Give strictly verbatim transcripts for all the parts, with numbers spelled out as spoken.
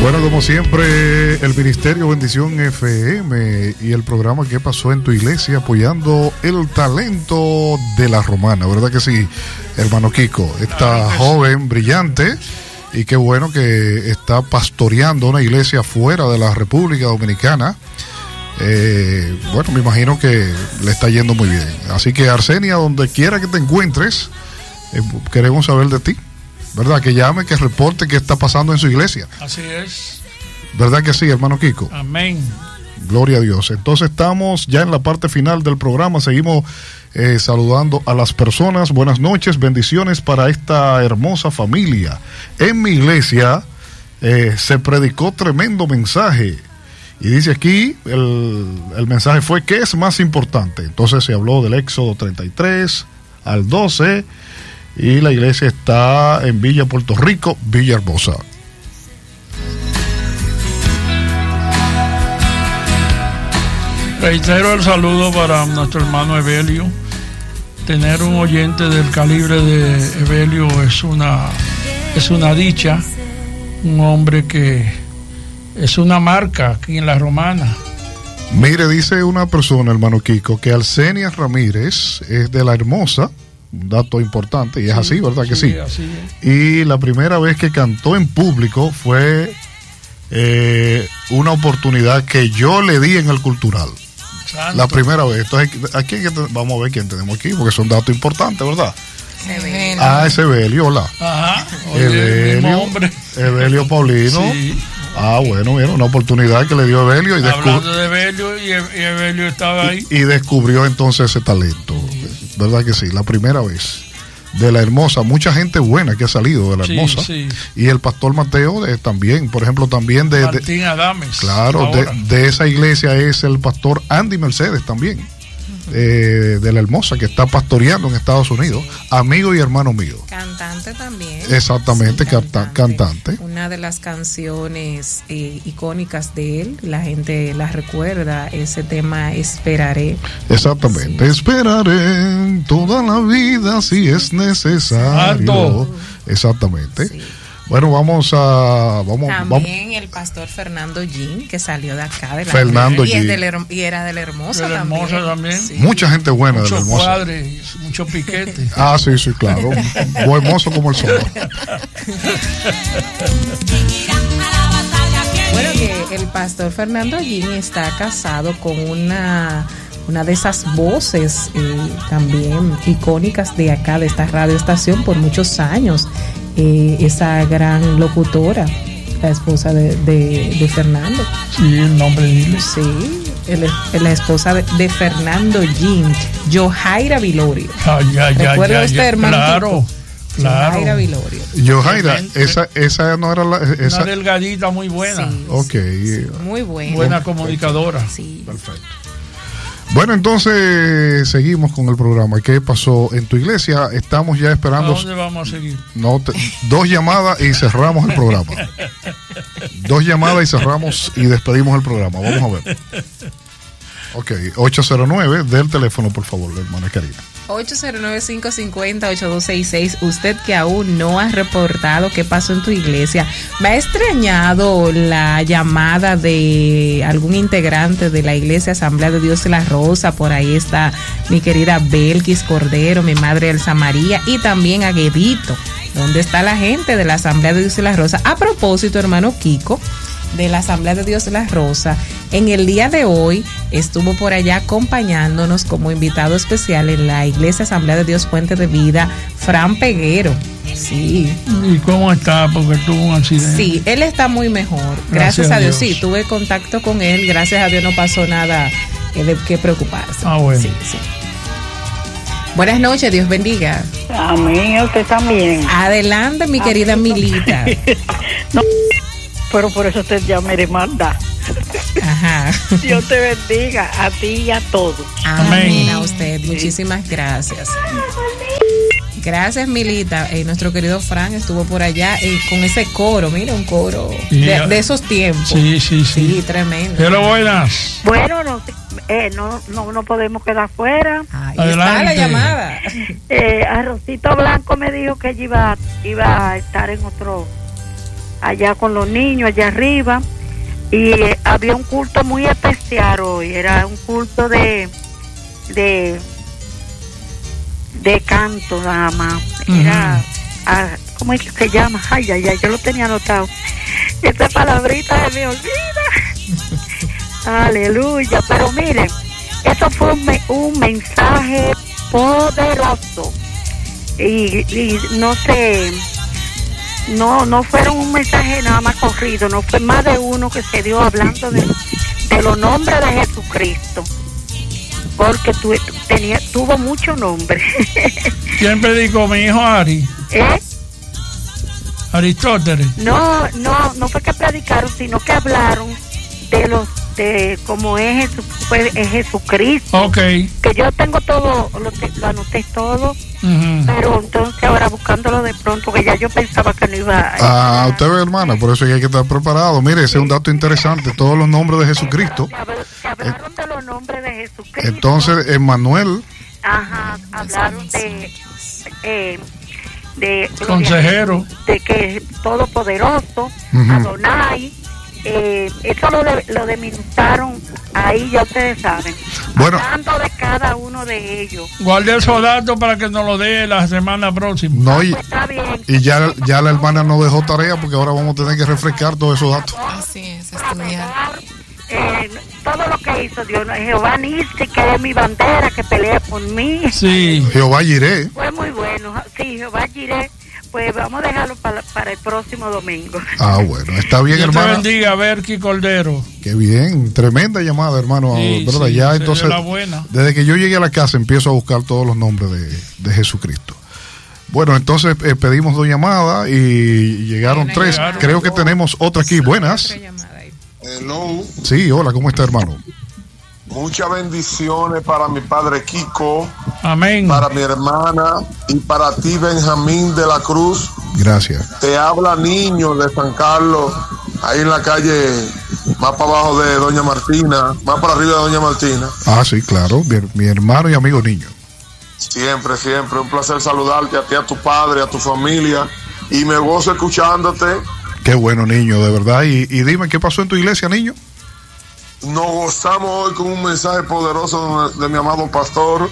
Bueno, como siempre, el Ministerio Bendición F M y el programa ¿Qué pasó en tu iglesia? Apoyando el talento de la romana, ¿verdad que sí, hermano Kiko? Esta joven brillante, y qué bueno que está pastoreando una iglesia fuera de la República Dominicana. Eh, bueno, me imagino que le está yendo muy bien. Así que, Arsenia, donde quiera que te encuentres, eh, queremos saber de ti, ¿verdad? Que llame, que reporte qué está pasando en su iglesia. Así es. ¿Verdad que sí, hermano Kiko? Amén. Gloria a Dios. Entonces estamos ya en la parte final del programa. Seguimos eh, saludando a las personas. Buenas noches, bendiciones para esta hermosa familia. En mi iglesia eh, se predicó tremendo mensaje. Y dice aquí, el, el mensaje fue: ¿qué es más importante? Entonces se habló del Éxodo treinta y tres al doce, y la iglesia está en Villa Puerto Rico, Villa Hermosa. Reitero el saludo para nuestro hermano Evelio. Tener un oyente del calibre de Evelio es una, es una dicha. Un hombre que es una marca aquí en la Romana. Mire, dice una persona, hermano Kiko, que Arsenia Ramírez es de La Hermosa, un dato importante, y es sí, así, ¿verdad que sí? Sí, así es. Y la primera vez que cantó en público fue eh, una oportunidad que yo le di en el Cultural. Santo. La primera vez. Entonces, ¿a quién que te, vamos a ver quién tenemos aquí? Porque son datos importantes, ¿verdad? Evelio. Ah, es Evelio, hola. Ajá. Oye, Evelio, Evelio Paulino. Sí. Ah, bueno, mira, una oportunidad que le dio Evelio. Y hablando de Evelio, y Evelio estaba ahí. Y, y descubrió entonces ese talento. ¿Verdad que sí? La primera vez. De La Hermosa, mucha gente buena que ha salido de La Hermosa. Sí, sí. Y el pastor Mateo de, también, por ejemplo, también de... Martín Adames. Claro, de, de esa iglesia es el pastor Andy Mercedes también. Eh, de La Hermosa, que está pastoreando en Estados Unidos, amigo y hermano mío. Cantante también. Exactamente, sí, cantante. cantante. Una de las canciones eh, icónicas de él, la gente la recuerda, ese tema Esperaré. Exactamente, sí. Esperaré toda la vida si es necesario. Alto. Exactamente. Sí. Bueno, vamos a... Vamos, También vamos. el pastor Fernando Gin, que salió de acá. De la Fernando y, Gin. De y era de La Hermosa, de la también. Hermosa también. Sí. Mucha gente buena de La Hermosa. Muchos cuadres, muchos piquetes. Ah, sí, sí, claro. Buen hermoso como el sol. Bueno, que el pastor Fernando Gin está casado con una... una de esas voces eh, también icónicas de acá, de esta radioestación por muchos años, eh, esa gran locutora, la esposa de, de, de Fernando. Sí, el nombre de él. Sí, el, la esposa de, de Fernando Gin, Yohaira Vilorio. Ah, ya, ya, ¿recuerda ya, usted, ya, hermano? Claro. Claro. Yohaira Vilorio. Yohaira, esa, esa no era la... Esa... Una delgadita muy buena. Sí, ok. Sí, muy buena. Buena comunicadora. Sí. Perfecto. Bueno, entonces seguimos con el programa. ¿Qué pasó en tu iglesia? Estamos ya esperando. ¿A dónde vamos a seguir? No, te, dos llamadas y cerramos el programa. Dos llamadas y cerramos y despedimos el programa. Vamos a ver. Ok, ocho cero nueve, del teléfono, por favor, hermana Karina. ocho cero nueve, cinco cinco cero, ocho dos seis seis. Usted que aún no ha reportado qué pasó en tu iglesia, ¿me ha extrañado la llamada de algún integrante de la iglesia Asamblea de Dios de la Rosa? Por ahí está mi querida Belkis Cordero, mi madre Elsa María, y también a Guedito. ¿Dónde está la gente de la Asamblea de Dios de la Rosa? A propósito, hermano Kiko, de la Asamblea de Dios de la Rosa, en el día de hoy estuvo por allá acompañándonos como invitado especial en la Iglesia Asamblea de Dios Fuente de Vida, Fran Peguero. Sí. ¿Y cómo está? Porque tuvo un accidente. Sí, él está muy mejor, gracias, gracias a Dios. Dios. Sí, tuve contacto con él, gracias a Dios no pasó nada de qué preocuparse. Ah, bueno. Sí, sí. Buenas noches, Dios bendiga. Amén, usted también. Adelante, mi Amén. Querida Milita. No, pero por eso usted ya me demanda. Ajá. Dios te bendiga a ti y a todos. Amén. A usted, muchísimas gracias. Gracias, Milita. Eh, nuestro querido Fran estuvo por allá eh, con ese coro, mira, un coro de, de esos tiempos. Sí, sí, sí. Sí, tremendo. Pero buenas. Bueno, no, eh, no, no, no podemos quedar fuera. Ahí está la llamada. Eh, Arrocito Blanco me dijo que ella iba, iba a estar en otro allá con los niños, allá arriba, y eh, había un culto muy especial hoy, era un culto de de de canto nada más, uh-huh. Era, ah, ¿cómo es que se llama? Ay, ay, ay, yo lo tenía anotado, esta palabrita se me olvida. Aleluya, pero miren, eso fue un, me- un mensaje poderoso, y, y no sé, no no fueron un mensaje nada más corrido, no fue más de uno que se dio hablando de, de los nombres de Jesucristo, porque tu, tenía, tuvo mucho nombre. ¿Quién predicó? Mi hijo Ari. ¿Eh? Aristóteles. No, no, no fue que predicaron, sino que hablaron de los, de cómo es, Jesu, pues, es Jesucristo. Ok. Que yo tengo todo, lo, te, lo anoté todo, uh-huh. Pero entonces ahora buscándolo de pronto, que ya yo pensaba que no iba a... Ah, usted ve, hermana, por eso hay que estar preparado. Mire, ese es un dato interesante, todos los nombres de Jesucristo. Se hablaron de los nombres de Jesucristo. Entonces, Emmanuel. Ajá, hablaron de... Eh, de consejero, de que es todopoderoso, uh-huh. Adonai, eh, eso lo, de, lo diminutaron ahí, ya ustedes saben, bueno, hablando de cada uno de ellos. Guarde esos datos para que nos lo dé la semana próxima. No, y, ah, pues está bien. Y ya, ya la hermana nos dejó tarea, porque ahora vamos a tener que refrescar todos esos datos. Así es, estudiar. Eh, todo lo que hizo Dios, Jehová Nisi, que es mi bandera, que pelea por mí. Sí. Jehová Jireh. Fue muy bueno. Sí, Jehová Jireh. Pues vamos a dejarlo para, para el próximo domingo. Ah, bueno, está bien, Dios hermano. Te bendiga, Berky Cordero. Qué bien, tremenda llamada, hermano. Sí, ¿verdad? Sí, ya entonces, desde que yo llegué a la casa empiezo a buscar todos los nombres de, de Jesucristo. Bueno, entonces eh, pedimos dos llamadas y llegaron tres. Llegaron. Creo que tenemos otra aquí. Buenas. Hello. Sí, hola, ¿cómo está, hermano? Muchas bendiciones para mi padre Kiko. Amén. Para mi hermana y para ti, Benjamín de la Cruz. Gracias. Te habla Niño de San Carlos, ahí en la calle, más para abajo de Doña Martina, más para arriba de Doña Martina. Ah, sí, claro, mi, mi hermano y amigo Niño. Siempre, siempre, un placer saludarte a ti, a tu padre, a tu familia, y me gozo escuchándote. Qué bueno, Niño, de verdad. Y, y dime, ¿qué pasó en tu iglesia, Niño? Nos gozamos hoy con un mensaje poderoso de, de mi amado pastor,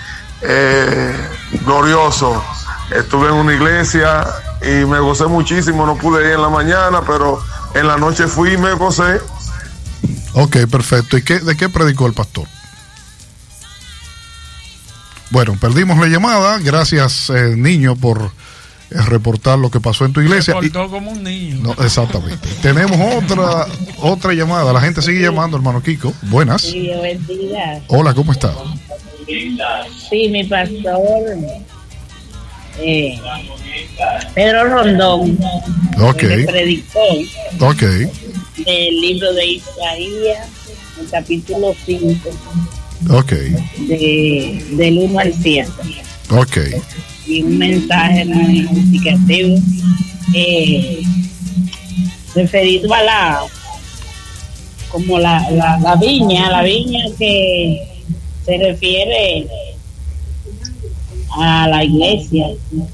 eh, glorioso. Estuve en una iglesia y me gocé muchísimo, no pude ir en la mañana, pero en la noche fui y me gocé. Ok, perfecto. ¿Y qué, de qué predicó el pastor? Bueno, perdimos la llamada. Gracias, eh, Niño, por reportar lo que pasó en tu iglesia. Se portó como un niño. No, exactamente. Tenemos otra otra llamada. La gente sigue llamando, hermano Kiko. Buenas. Sí, Dios bendiga. Hola, ¿cómo está? Sí, mi pastor eh, Pedro Rondón. Ok. Me predicó. Ok. Del libro de Isaías, el capítulo cinco. Ok. De, del uno al siete. Ok. Y un mensaje muy significativo eh, referido a la como la, la, la viña la viña que se refiere a la iglesia,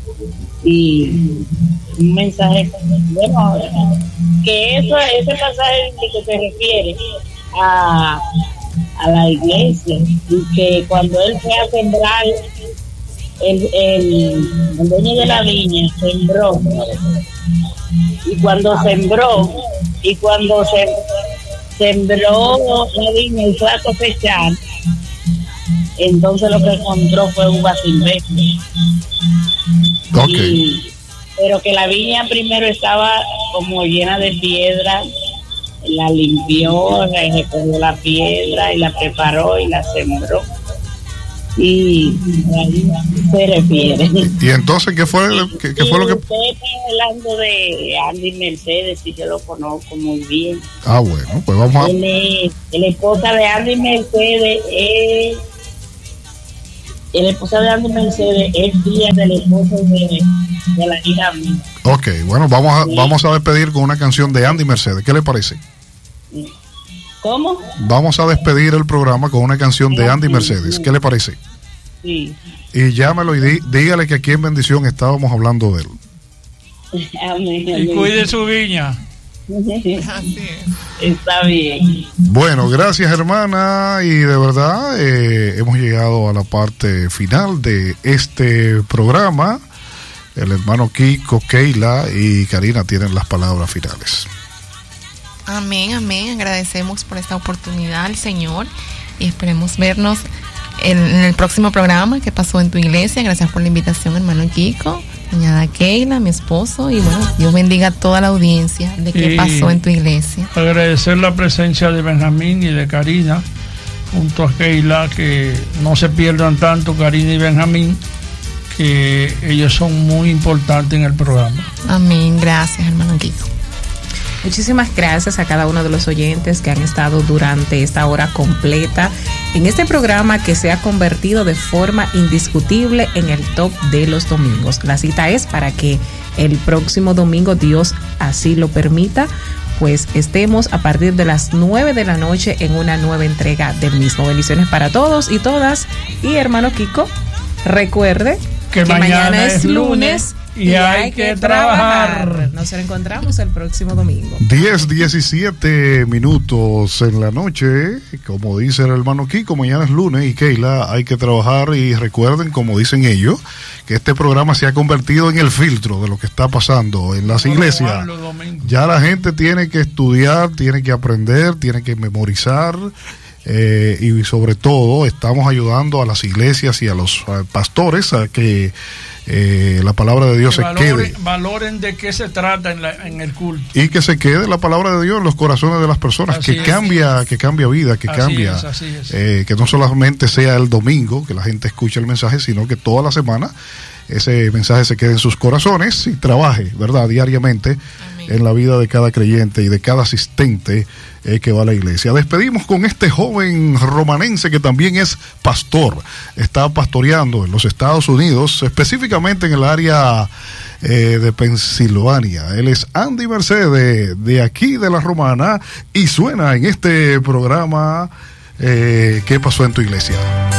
y un mensaje, bueno, que eso ese pasaje que se refiere a, a la iglesia, y que cuando él fue a sembrar, El, el, el dueño de la viña sembró, y cuando sembró y cuando se, sembró la viña y fue a cosechar, entonces lo que encontró fue uva silvestre. Okay. Y, pero que la viña primero estaba como llena de piedra, la limpió, recogió la piedra y la preparó y la sembró. Y ahí se refiere. ¿Y entonces qué fue, qué, qué fue lo que...? Usted está hablando de Andy Mercedes, y yo lo conozco muy bien. Ah, bueno, pues vamos a... Él es, la esposa de Andy Mercedes es... La esposa de Andy Mercedes es tía del esposo de, de la hija mía. Ok, bueno, vamos a, sí. vamos a despedir con una canción de Andy Mercedes. ¿Qué le parece? ¿Cómo? Vamos a despedir el programa con una canción de Andy Mercedes. ¿Qué le parece? Sí. Y llámelo y dí, dígale que aquí en Bendición estábamos hablando de él. Amén. Y cuide su viña. Así es. Está bien. Bueno, gracias hermana, y de verdad eh, hemos llegado a la parte final de este programa. El hermano Kiko, Keila y Karina tienen las palabras finales. Amén, amén. Agradecemos por esta oportunidad al Señor y esperemos vernos en, en el próximo programa que pasó en tu iglesia. Gracias por la invitación, hermano Kiko, doña Keila, mi esposo, y bueno, Dios bendiga a toda la audiencia de qué Y pasó en tu iglesia. Agradecer la presencia de Benjamín y de Karina junto a Keila, que no se pierdan tanto Karina y Benjamín, que ellos son muy importantes en el programa. Amén, gracias, hermano Kiko. Muchísimas gracias a cada uno de los oyentes que han estado durante esta hora completa en este programa que se ha convertido de forma indiscutible en el top de los domingos. La cita es para que el próximo domingo, Dios así lo permita, pues estemos a partir de las nueve de la noche en una nueva entrega del mismo. Bendiciones para todos y todas. Y hermano Kiko, recuerde que, que mañana, mañana es lunes y, y hay, hay que, que trabajar. trabajar. Nos encontramos el próximo domingo. diez, diecisiete minutos en la noche. Como dice el hermano Kiko, mañana es lunes y Keila, hay que trabajar. Y recuerden, como dicen ellos, que este programa se ha convertido en el filtro de lo que está pasando en las iglesias. Ya la gente tiene que estudiar, tiene que aprender, tiene que memorizar. Eh, y sobre todo estamos ayudando a las iglesias y a los uh, pastores a que eh, la palabra de Dios que se valoren, quede. Valoren de qué se trata en, la, en el culto. Y que se quede la palabra de Dios en los corazones de las personas, así que es, cambia, que cambia vida, que así cambia, es, así es. Eh, que no solamente sea el domingo que la gente escuche el mensaje, sino que toda la semana ese mensaje se quede en sus corazones y trabaje, ¿verdad?, diariamente. Amén. En la vida de cada creyente y de cada asistente eh, que va a la iglesia. Despedimos con este joven romanense que también es pastor. Está pastoreando en los Estados Unidos, específicamente en el área eh, de Pensilvania. Él es Andy Mercedes, de aquí de La Romana, y suena en este programa eh, ¿Qué pasó en tu iglesia?